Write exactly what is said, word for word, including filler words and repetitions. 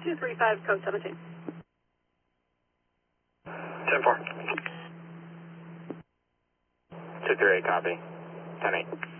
two three five, code seventeen. ten four. two three eight, copy. ten eight.